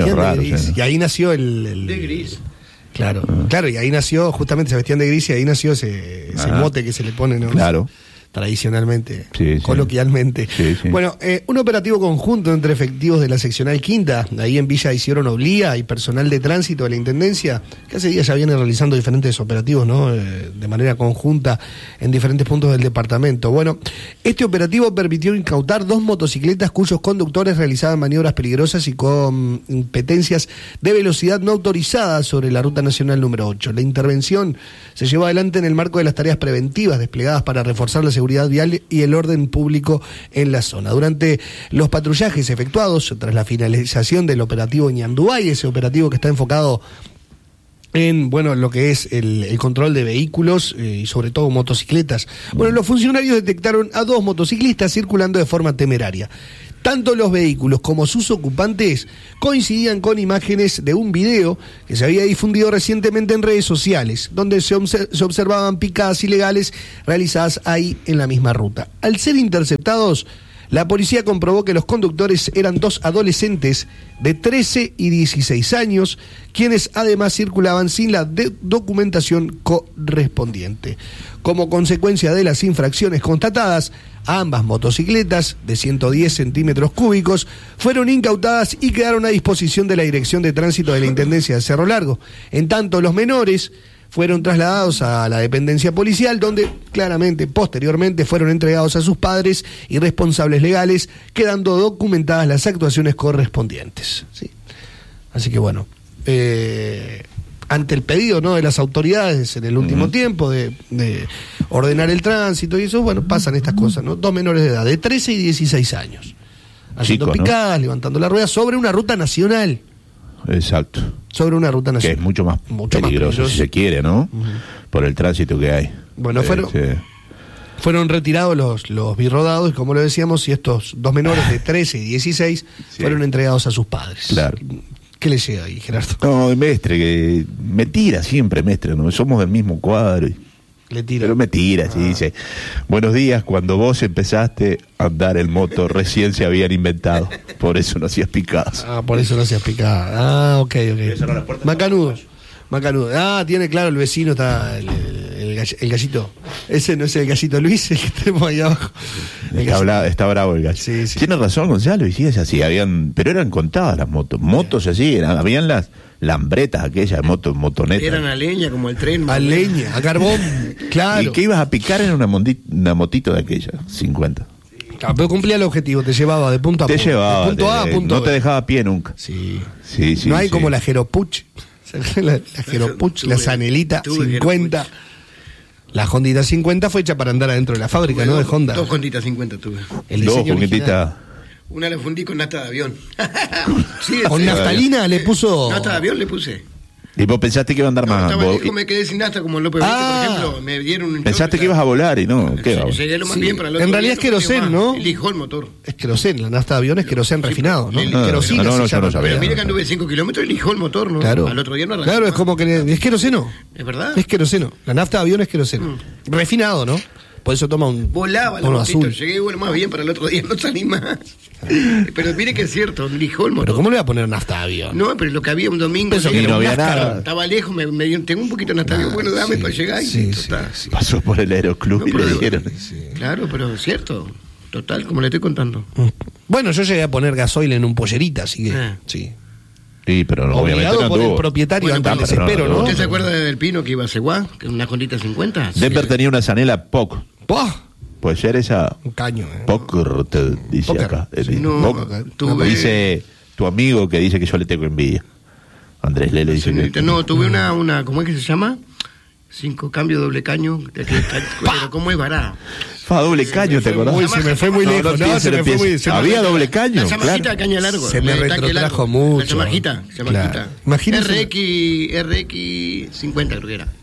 Y ahí nació el de gris. Claro, y ahí nació, justamente se vestían de gris y ahí nació ese mote que se le pone, ¿no? Claro. Tradicionalmente, coloquialmente. Sí. Bueno, un operativo conjunto entre efectivos de la seccional quinta, ahí en Villa Isidoro Noblía, y personal de tránsito de la Intendencia, que hace días ya viene realizando diferentes operativos, ¿no? De manera conjunta en diferentes puntos del departamento. Bueno, este operativo permitió incautar 2 motocicletas cuyos conductores realizaban maniobras peligrosas y con competencias de velocidad no autorizadas sobre la Ruta Nacional número 8. La intervención se llevó adelante en el marco de las tareas preventivas desplegadas para reforzar la seguridad seguridad vial y el orden público en la zona. Durante los patrullajes efectuados tras la finalización del operativo Ñandubay, ese operativo que está enfocado en, bueno, lo que es el control de vehículos y sobre todo motocicletas. Bueno, los funcionarios detectaron a 2 motociclistas circulando de forma temeraria. Tanto los vehículos como sus ocupantes coincidían con imágenes de un video que se había difundido recientemente en redes sociales, donde se observaban picadas ilegales realizadas ahí en la misma ruta. Al ser interceptados, la policía comprobó que los conductores eran 2 adolescentes de 13 y 16 años, quienes además circulaban sin la documentación correspondiente. Como consecuencia de las infracciones constatadas, ambas motocicletas de 110 centímetros cúbicos fueron incautadas y quedaron a disposición de la Dirección de Tránsito de la Intendencia de Cerro Largo. En tanto, los menores fueron trasladados a la dependencia policial, donde claramente, posteriormente, fueron entregados a sus padres y responsables legales, quedando documentadas las actuaciones correspondientes. ¿Sí? Así que bueno, ante el pedido, ¿no?, de las autoridades en el último tiempo de ordenar el tránsito y eso, bueno, pasan estas cosas, ¿no? 2 menores de edad, de 13 y 16 años, haciendo picadas, ¿no?, levantando la rueda sobre una ruta nacional. Exacto. Sobre una ruta nacional. Que es mucho más peligroso, si se quiere, ¿no? Por el tránsito que hay. Bueno, fueron retirados los birrodados, como lo decíamos, y estos 2 menores de 13 y 16 fueron entregados a sus padres. Claro. ¿Qué le llega ahí, Gerardo? No, Mestre, que me tira siempre, Mestre, ¿no? Somos del mismo cuadro. Le tira. Pero me tira, sí, dice: buenos días, cuando vos empezaste a andar en moto, recién se habían inventado. Por eso no hacías picadas. Por eso no hacías picadas. Ok. Macanudo. Tiene claro, el vecino está el gallito. Ese no es el gallito Luis, el que tenemos ahí abajo. Está bravo el gallo. Sí. Tiene razón, Gonzalo, y sí es así. Pero eran contadas las motos. Motos así, habían las lambretas aquellas, motonetas. Eran a leña, como el tren. A leña, a carbón, claro. Y que ibas a picar en una motito de aquellas, 50. Claro, pero cumplía el objetivo, te llevaba de punto a punto. Te llevaba, de punto A a punto no B. te dejaba a pie nunca. Sí. No hay como la Jeropuch. La Jeropuch, la Zanelita 50. La Hondita 50 fue hecha para andar adentro de la fábrica, ¿no? De Honda. 2 Honditas 50 tuve. El diseño original. Una la fundí con nafta de avión. Sí, con naftalina le puso. Nafta de avión le puse. Y vos pensaste que iba a andar más. Me quedé sin nafta como López Benítez, por ejemplo. Me dieron un pensaste que ibas a volar y no. ¿Qué va? Llegué lo más bien para el otro en realidad es querosén, ¿no? Lijó el motor. Es querosén, la nafta de avión es querosén refinado, ¿no? Querosina. No, yo no sabía. Pero mira que anduve 5 kilómetros y lijó el motor, ¿no? Claro. Al otro día no arrancó. Claro, es como que es queroseno. ¿Es verdad? Es queroseno. La nafta de avión es queroseno. Refinado, ¿no? Por eso toma un volaba la azul. Llegué bueno, más bien para el otro día, no salí más. Pero mire que es cierto, lijó el motor. ¿Pero cómo le voy a poner nafta de avión? No, pero lo que había un domingo. No había nada. Estaba lejos, tengo un poquito de nafta de avión. Bueno, dame para llegar. Sí. Pasó por el aeroclub y le dijeron. Claro, pero es cierto. Total, como le estoy contando. Bueno, yo llegué a poner gasoil en un pollerita, así que sí. Sí, pero no, obligado obviamente por el propietario ante el desespero, ¿no? ¿Usted se acuerda del Pino que iba a Seguá? Que una Hondita 50. Denver tenía una Zanela POC. Puede ser esa. Un caño. POC te dice Poker. acá. Tuve... Dice tu amigo que dice que yo le tengo envidia. Andrés Lele dice que... No, tuve una ¿cómo es que se llama? 5 cambios doble caño. Pero ¿cómo es varada? Doble caño, ¿te acordás? Se me fue muy lejos. Había doble caño. La zamajita de caña largo. Se me retrotrajo mucho. La zamajita. Imagínese. RX 50 creo que era.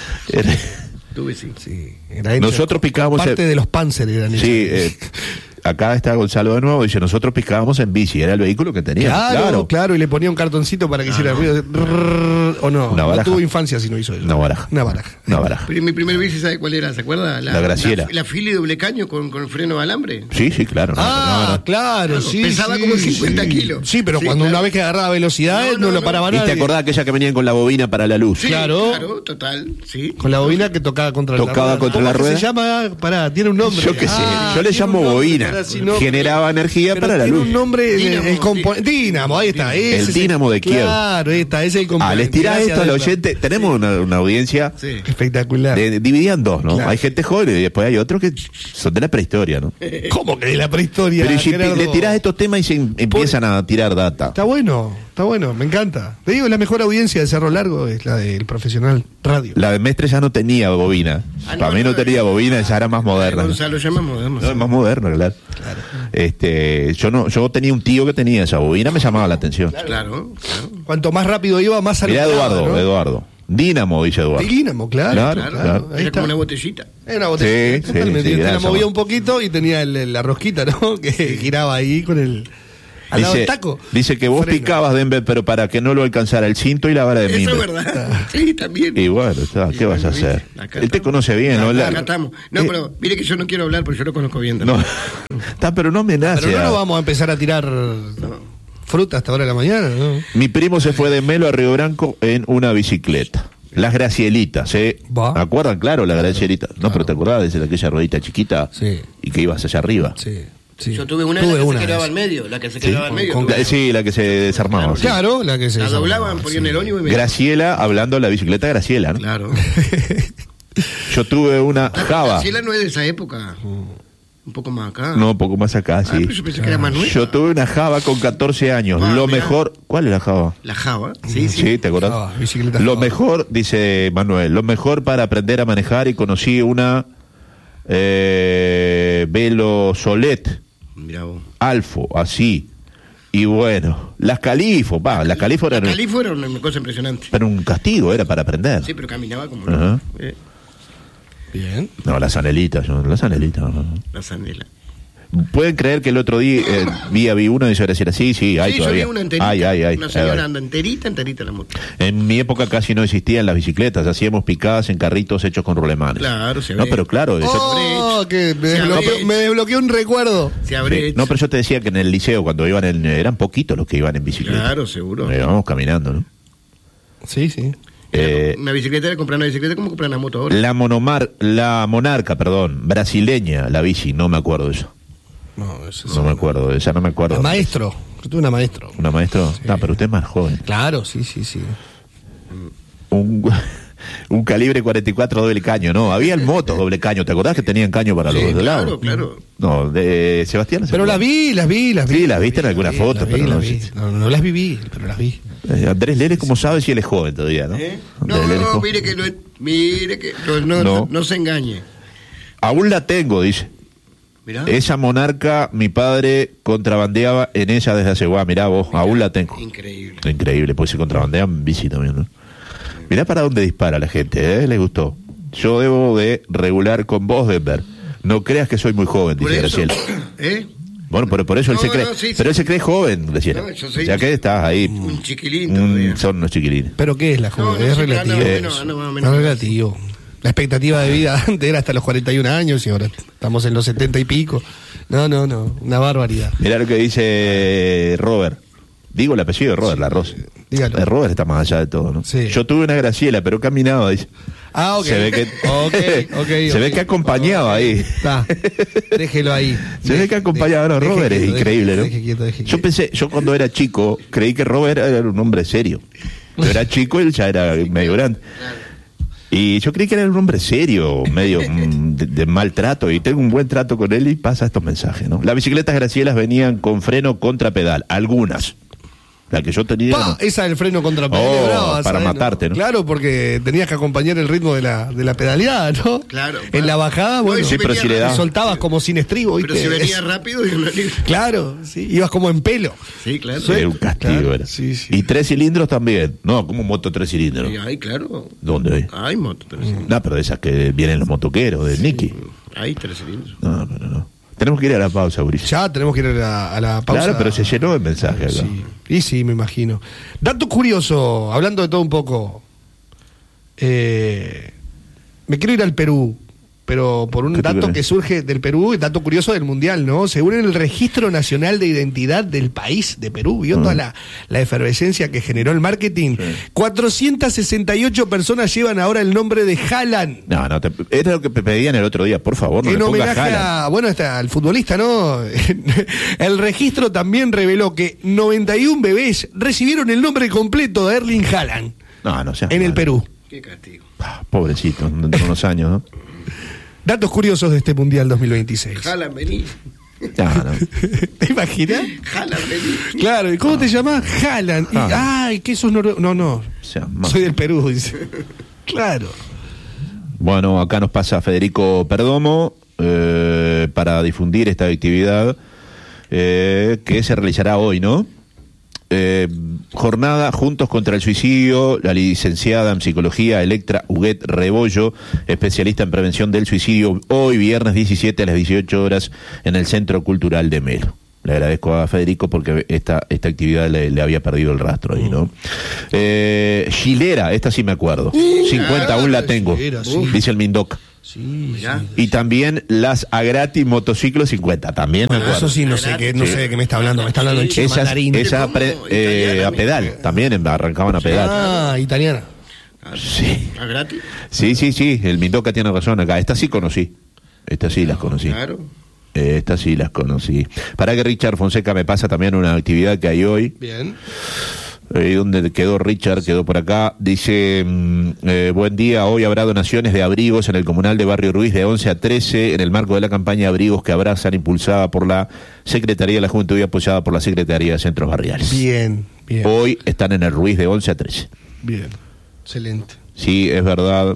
Tuve, sí. Nosotros picábamos... Parte de los Panzer eran ellos. Sí, acá está Gonzalo de nuevo, dice, nosotros picábamos en bici, era el vehículo que tenía. Claro, y le ponía un cartoncito para que hiciera ruido. ¿O no? No tuvo infancia si no hizo eso. Una baraja. Pero mi primer bici, ¿sabe cuál era? ¿Se acuerda? La Graciela. La Philly doble caño con el freno de alambre. Sí, claro. Claro, sí. Pesaba como 50 kilos. Sí, pero cuando una vez que agarraba velocidad, no lo paraba nada. ¿Y te acordás aquella que venían con la bobina para la luz? Sí, claro, total, sí. Con la bobina que tocaba contra la rueda. Se llama, tiene un nombre. Yo qué sé, yo le llamo bobina. Generaba energía para la luz. Tiene un nombre, el componente. Dínamo, ahí está. El dínamo de Kiev. Claro, ahí está, es el componente. Les tirás esto al oyente. Tenemos una audiencia espectacular. Dividida en dos, ¿no? Claro. Hay gente joven y después hay otros que son de la prehistoria, ¿no? ¿Cómo que de la prehistoria? Pero le tirás estos temas y se empiezan a tirar data. Está bueno. Está bueno, me encanta. Te digo, la mejor audiencia de Cerro Largo es la del Profesional Radio. La de Mestre ya no tenía bobina. Para mí no tenía bobina, ya era más moderna. Gonzalo, ya más moderno. No, es más moderno, claro. Yo tenía un tío que tenía esa bobina, me llamaba la atención. Claro. Cuanto más rápido iba, más Mirá alumbrado, ¿no? Dínamo, dice Eduardo. Dínamo, claro. Era Ahí está. como una botellita. Era una botella. Sí, Totalmente. sí, Usted la gracias, movía man. un poquito y tenía la rosquita, ¿no? Que giraba ahí con el... Al lado del taco. Dice que vos Freno. picabas Denver, pero para que no lo alcanzara el cinto y la vara de Eso mimbre. es verdad. Sí, también. Y bueno, ¿qué vas a hacer? Acá Él te conoce bien, ¿no? Acá estamos. No, pero mire que yo no quiero hablar porque yo lo conozco bien No, también. pero no me nace. Pero no nos vamos a empezar a tirar fruta hasta ahora de la mañana, ¿no? Mi primo se fue de Melo a Río Branco en una bicicleta. Las Gracielitas, ¿eh? Va. ¿Me acuerdan? Claro, las Gracielitas. No, pero ¿te acordás de aquella ruedita chiquita? Sí. Y que ibas allá arriba. Sí. Yo tuve una, la que se quedaba al medio. La que se quedaba al medio. Sí, la que se desarmaba. sí. Claro, la que se... La doblaban, ponían el ónibus y me... Graciela, hablando de la bicicleta Graciela, ¿no? Claro. Yo tuve una Java. Graciela no es de esa época. Un poco más acá. No, un poco más acá, sí. Pero yo pensé que era más nueva. Yo tuve una Java con 14 años. Ah, Lo mirá. mejor. ¿Cuál es la Java? La Java. Sí. Sí, ¿te acordás? Java, bicicleta Lo Java. mejor, dice Manuel, lo mejor para aprender a manejar y conocí una Velo Solet, Mirá vos. Alfo, así. Y bueno, las Califo, las Califo eran Califo era una cosa impresionante. pero un castigo, era para aprender. Sí, pero caminaba como... Ajá. Bien. No, las anelitas, no. La zanela. Pueden creer que el otro día vi uno y yo decía sí, hay Sí, yo todavía. vi una enterita. Hay. Una señora anda enterita la moto. En mi época casi no existían las bicicletas, hacíamos picadas en carritos hechos con rolemanes. Claro, se No, ve. pero claro, eso- Que Se abre. me desbloqueó un recuerdo. Se abre. sí. No, pero yo te decía que en el liceo cuando iban eran poquitos los que iban en bicicleta. Claro, seguro. Íbamos caminando, ¿no? Sí, sí. Una bicicleta, era comprar una bicicleta como comprar una moto ahora. La monarca, brasileña, la bici, no me acuerdo de eso. No, eso No me acuerdo, esa no me acuerdo. La maestro. Yo tuve una maestro. ¿Una maestro? Sí. No, pero usted es más joven. Claro, sí. Un calibre 44 doble caño, no, había el moto doble caño, ¿te acordás que tenían caño para los dos lados? Claro. No, de Sebastián. Pero las vi. Sí, las viste en alguna foto, pero no sé. No las viví, pero las vi. Andrés Leres, ¿cómo sabe si él es joven todavía, no? ¿Eh? Andrés Leres es No, joven. mire que no se engañe. Aún la tengo, dice. Mirá. Esa monarca, mi padre contrabandeaba en ella desde hace, mirá vos, aún la tengo. Increíble. Increíble, pues se contrabandean en bici también, ¿no? Mirá para dónde dispara la gente, ¿eh? Le gustó. Yo debo de regular con vos, Denver. No creas que soy muy joven, Por dice eso, Graciela. ¿eh? Bueno, pero por eso él No, se cree. no, sí, pero sí. él se cree joven, Graciela. No, yo soy ya que estás ahí. Un chiquilín todavía. Son unos chiquilines. ¿Pero qué es la joven? No, Es sí, relativo. anda más o menos. Es relativo. La expectativa de vida antes era hasta los 41 años y ahora estamos en los 70 y pico. No. Una barbaridad. Mirá lo que dice Robert. Digo el apellido de Robert, la Rosa. Dígalo. Robert está más allá de todo, ¿no? Sí. Yo tuve una Graciela, pero caminaba, dice. Ah, ok. Se ve que, se ve que acompañaba ahí. Está. Déjelo ahí. Se ve que acompañaba, no, Deje Robert es quieto, increíble, ¿no? Deje quieto. Yo cuando era chico, creí que Robert era un hombre serio. Yo era chico y él ya era medio grande. Y yo creí que era un hombre serio, medio de maltrato, y tengo un buen trato con él y pasa estos mensajes, ¿no? Las bicicletas Gracielas venían con freno contra pedal, algunas. La que yo tenía... no. Esa del freno contra pedal. Oh, brava, para ¿sabes? matarte, ¿no? Claro, porque tenías que acompañar el ritmo de la pedaleada, ¿no? Claro. En la bajada, No, bueno, sí, pero si le das- soltabas como sin estribo, Pero ¿viste? si venía rápido, yo no... Claro, sí, ibas como en pelo. Sí, claro. Era un castigo, Claro, era. sí. Y 3 cilindros también. No, como moto 3 cilindros. Sí, hay, claro. ¿Dónde hay? Hay moto 3 cilindros. No, pero de esas que vienen los motoqueros, de Nicky. Hay 3 cilindros. No. Tenemos que ir a la pausa, Ulises. Ya tenemos que ir a la pausa. Claro, pero se llenó el mensaje acá. Sí. Y sí, me imagino. Dato curioso, hablando de todo un poco. Me quiero ir al Perú, pero por un ¿Qué te dato querés? que surge del Perú, el dato curioso del Mundial, ¿no? Según el Registro Nacional de Identidad del país de Perú, vio toda la efervescencia que generó el marketing. 468 personas llevan ahora el nombre de Haaland. No, era lo que pedían el otro día, por favor, no En le ponga homenaje Haaland. bueno, está al futbolista, ¿no? El registro también reveló que 91 bebés recibieron el nombre completo de Erling Haaland No seas en el malo. Perú. Qué castigo. Pobrecito, dentro de unos años, ¿no? Datos curiosos de este Mundial 2026. Jalan, vení. No. ¿Te imaginas? Haaland, Claro, ¿y cómo te llamas? Haaland. Ay, que sos noruego. No. O sea, Soy del Perú, dice. Claro. Bueno, acá nos pasa Federico Perdomo para difundir esta actividad que se realizará hoy, ¿no? Jornada Juntos contra el Suicidio. La licenciada en Psicología Electra Huguet Rebollo, especialista en prevención del suicidio, hoy viernes 17 a las 18 horas en el Centro Cultural de Melo. Le agradezco a Federico porque esta actividad le había perdido el rastro ahí, ¿no? Gilera, esta sí me acuerdo. 50 aún la tengo, Gilera, sí. dice el Mindoc. Sí. Y también las Agrati Motociclo 50, también me acuerdo. Eso sí, no sé de qué me está hablando. Me está hablando en chino mandarín. Esa a pedal, también arrancaban a pedal. Ah, italiana. Sí. ¿Agrati? Sí, el Mindoca tiene razón acá. Estas sí conocí. Estas sí las conocí. Claro. Estas sí las conocí. Para que Richard Fonseca me pasa también una actividad que hay hoy. Bien. ¿Dónde quedó Richard? Quedó por acá. Dice, buen día, hoy habrá donaciones de abrigos en el Comunal de Barrio Ruiz de 11 a 13 en el marco de la campaña Abrigos que Abrazan, impulsada por la Secretaría de la Juventud y apoyada por la Secretaría de Centros Barriales. Bien. Hoy están en el Ruiz de 11 a 13. Bien. Excelente. Sí, es verdad.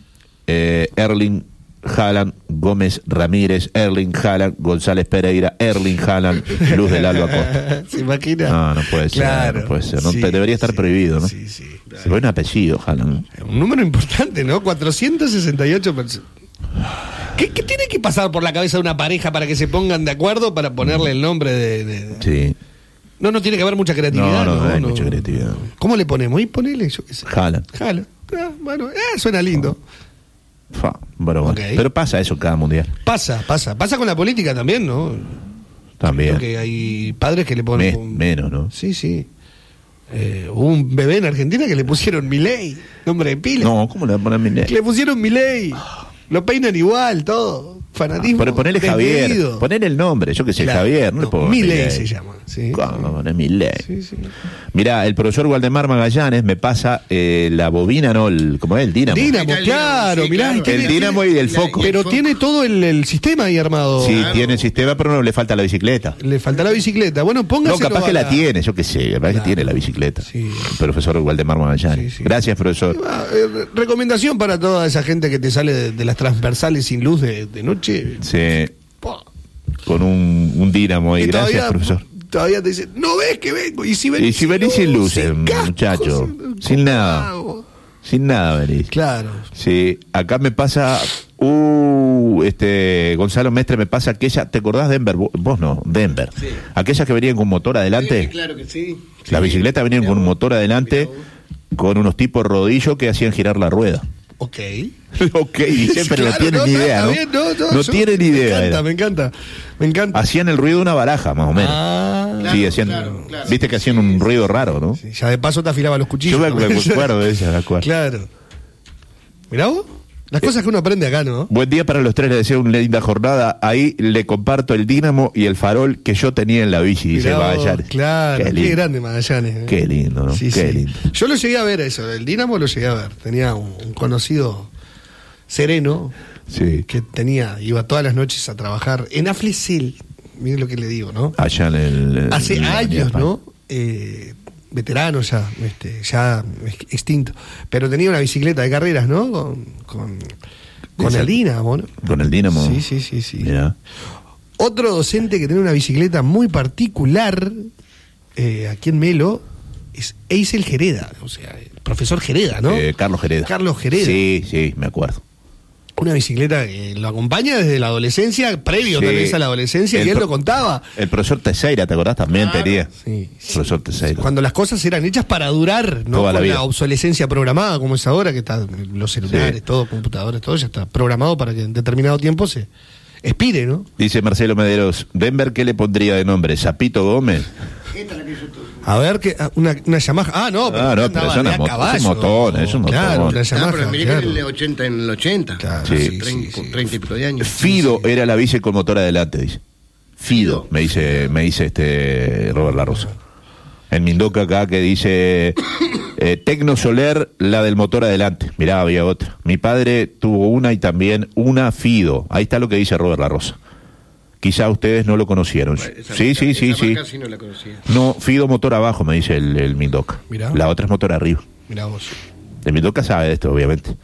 Erling Haaland, Gómez Ramírez, Erling Haaland, González Pereira, Erling Haaland, Luz del Alba Costa. ¿Se imagina? No puede ser. Claro. No puede ser. No, Sí, debería estar prohibido, ¿no? Sí. Se pone un apellido, Haaland. Un número importante, ¿no? 468 personas. ¿Qué tiene que pasar por la cabeza de una pareja para que se pongan de acuerdo para ponerle el nombre de... Sí. No tiene que haber mucha creatividad. No hay mucha creatividad. ¿Cómo le ponemos? Y ponele, yo qué sé. Haaland. Bueno, suena lindo. Bueno. Okay. Pero pasa eso cada mundial. Pasa con la política también, ¿no? También. Creo que hay padres que le ponen... Menos, ¿no? Sí. Hubo un bebé en Argentina que le pusieron Milei, nombre de pila. No, ¿cómo le van a poner Milei? Le pusieron Milei. Lo peinan igual, todo. Fanatismo. Pero ponele Javier. Ponele el nombre, yo que sé, claro, Javier. No le pongo Milei se llama. Sí. ¿Cómo poner Milei? Sí. Mirá, el profesor Waldemar Magallanes me pasa la bobina, ¿no? ¿Cómo es? El dínamo. Claro, sí, mirá. claro. El dínamo y el foco. Pero tiene todo el sistema ahí armado. Sí, Claro. tiene el sistema, pero no le falta la bicicleta. Le falta la bicicleta. Bueno, póngase. No, capaz que la tiene, yo qué sé, capaz que tiene la bicicleta. Sí. El profesor Waldemar Magallanes. Sí. Gracias, profesor. Recomendación para toda esa gente que te sale de las transversales sin luz de noche. Sí. Con un dínamo ahí. Y Gracias, profesor. Todavía te dicen, ¿no ves que vengo? Y si venís sin luces, casco, muchacho. Sin nada. Sin nada venís. Claro. Sí, acá me pasa. Gonzalo Mestre me pasa aquella. ¿Te acordás de Denver? Vos no, Denver. Sí. Aquellas que venían con motor adelante. Sí, claro que sí. Las bicicletas venían con un motor adelante, con unos tipos rodillos que hacían girar la rueda. Ok, dice, pero claro, no tienen ni idea, ¿no? Bien, no tienen ni idea. Me encanta. Hacían el ruido de una baraja, más o menos. Claro, sí, hacían. Claro. Viste que hacían un ruido raro, ¿no? Sí, ya de paso te afilaba los cuchillos. Yo me acuerdo de esa, Claro. Mirá vos. Las cosas que uno aprende acá, ¿no? Buen día para los tres, les deseo una linda jornada. Ahí le comparto el dínamo y el farol que yo tenía en la bici, dice Magallanes. Claro, qué grande Magallanes. Qué lindo, ¿no? Sí, qué lindo. Yo lo llegué a ver eso, el dínamo lo llegué a ver. Tenía un conocido sereno que iba todas las noches a trabajar en Aflecel. Miren lo que le digo, ¿no? Allá hace años, ¿no? Veterano ya extinto, pero tenía una bicicleta de carreras, ¿no? Con el dínamo, ¿no? Con el dínamo. Sí. Mirá. Otro docente que tiene una bicicleta muy particular aquí en Melo es Eisel Gereda, o sea, el profesor Gereda, ¿no? Carlos Gereda. Sí, me acuerdo. Una bicicleta que lo acompaña desde la adolescencia, previo tal vez a la adolescencia, y él lo contaba. El profesor Teseira, ¿te acordás? También tenía. Sí. Profesor Teseira. Cuando las cosas eran hechas para durar, no toda con la obsolescencia programada como es ahora, que están los celulares, todo, computadores, todo ya está programado para que en determinado tiempo se expire, ¿no? Dice Marcelo Mederos, ¿Denver qué le pondría de nombre? ¿Zapito Gómez? A ver, una Yamaha. Pero es un motor, es un motor. Claro, una Yamaha. Pero miré que en el 80. Claro, sí. 30 y pico de años. Fido era la bici con motor adelante, dice. Fido, me dice Robert Larrosa. En Mindoca acá que dice Tecno Soler, la del motor adelante. Mirá, había otra. Mi padre tuvo una y también una Fido. Ahí está lo que dice Robert Larrosa. Quizá ustedes no lo conocieron. Sí. Casi no la conocía. No, Fido motor abajo, me dice el Mindoca. Mirá. La otra es motor arriba. Mirá vos. El Mindoca sabe de esto, obviamente.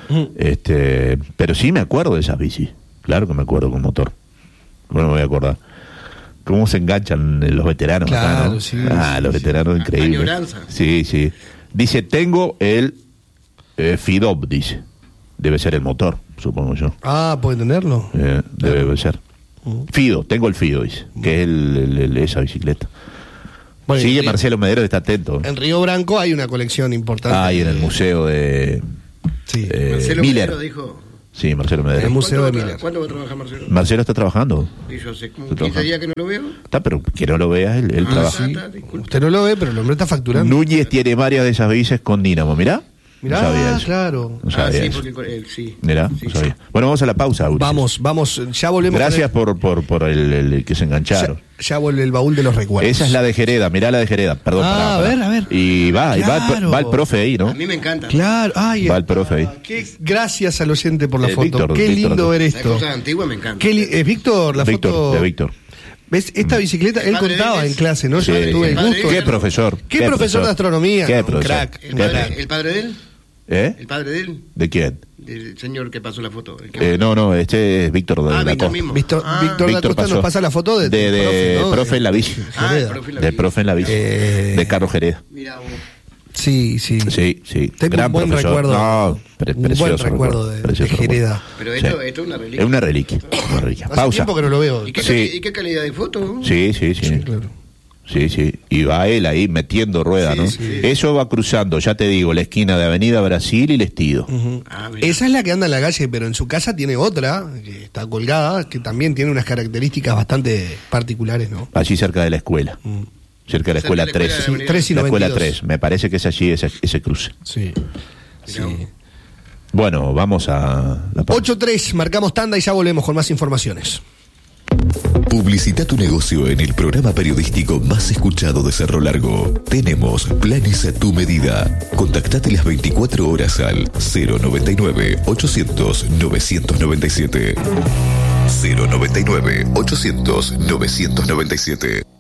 Pero sí me acuerdo de esas bicis. Claro que me acuerdo con motor. Bueno, me voy a acordar. ¿Cómo se enganchan los veteranos claro, acá, no? Sí, los veteranos increíbles. Añoranza. Sí. Dice, tengo el Fidob, dice. Debe ser el motor, supongo yo. Ah, ¿puede tenerlo? Debe ser. Fido, tengo el Fido, dice. Que es esa bicicleta. Bueno, sigue Marcelo Medero, está atento. En Río Branco hay una colección importante. Y en el museo de Marcelo Miller. Medero dijo. Sí, Marcelo Medero. El museo de Miller. ¿Cuándo va a trabajar Marcelo? Marcelo está trabajando. Y yo hace como 15 días que no lo veo. Está, pero que no lo veas, él trabaja. Sí. Usted no lo ve, pero el hombre está facturando. Núñez tiene varias de esas bicis con Dínamo, mirá. Mirá, no sabía eso. claro. No sabía Sí, eso. porque él sí. Mirá, Sí, no sabía. Bueno, vamos a la pausa, Ulises. Vamos, ya volvemos. Gracias por el que se engancharon. Ya vuelve el baúl de los recuerdos. Esa es la de Jereda, mirá la de Jereda. Perdón, pará. A ver. Y va Claro. el profe ahí, ¿no? A mí me encanta. Claro, Va el profe ahí. Gracias al oyente por la foto. Víctor, Qué Víctor. lindo ver La esto. cosa antigua me encanta. ¿Es Víctor la foto? De Víctor. ¿Ves? Esta bicicleta, él padre contaba de él en clase, ¿no? Sí, Yo tuve el sí. gusto. ¿Qué profesor? ¿Qué profesor de astronomía? ¿Qué Un profesor? crack. ¿El padre de él? ¿El padre de él? ¿De quién? Del señor que pasó la foto. El que- No, este es Víctor de la Víctor Costa. mismo. Víctor Víctor da Costa pasó. nos pasa la foto de profe en la bici. Jereda. Del profe en la bici. De Carlos Jerez. Mira vos. Sí. Sí. Tengo Gran un buen profesor. recuerdo. No, un precioso buen recuerdo de precioso Jereda. Pero Sí. esto es una reliquia. Es una reliquia. Una reliquia. Hace Pausa. tiempo que no lo veo. ¿Y qué, Sí. ¿Y qué calidad de foto? Sí. Claro. Sí. Y va él ahí metiendo rueda, Sí, ¿no? sí. Eso va cruzando, ya te digo, la esquina de Avenida Brasil y Lestido. Ah, mira. Esa es la que anda en la calle, pero en su casa tiene otra, que está colgada, que también tiene unas características bastante particulares, ¿no? Allí cerca de la escuela. Cerca de la escuela 3. Sí, 3 y La escuela 92. 3. Me parece que es allí ese cruce. Sí. Bueno, vamos a la pausa. 8-3, marcamos tanda y ya volvemos con más informaciones. Publicita tu negocio en el programa periodístico más escuchado de Cerro Largo. Tenemos planes a tu medida. Contactate las 24 horas al 099-800-997. 099-800-997.